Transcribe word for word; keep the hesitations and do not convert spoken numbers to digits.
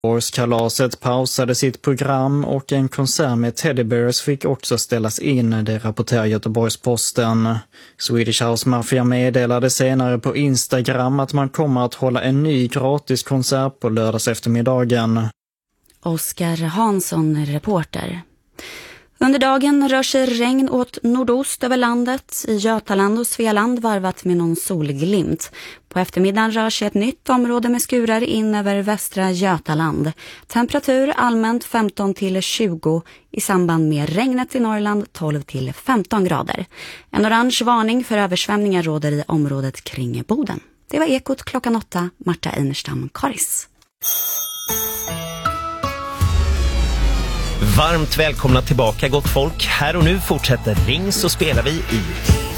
Årskalaset pausade sitt program och en konsert med Teddybears fick också ställas in, det rapporterar Göteborgs-Posten. Swedish House Mafia meddelade senare på Instagram att man kommer att hålla en ny gratis konsert på lördags eftermiddagen. Oskar Hansson, reporter. Under dagen rör sig regn åt nordost över landet. I Götaland och Svealand varvat med någon solglimt. På eftermiddagen rör sig ett nytt område med skurar in över västra Götaland. Temperatur allmänt femton till tjugo. I samband med regnet i Norrland tolv till femton grader. En orange varning för översvämningar råder i området kring Boden. Det var Ekot klockan åtta. Marta Einerstam, Karis. Varmt välkomna tillbaka, gott folk. Här och nu fortsätter Ring så spelar vi i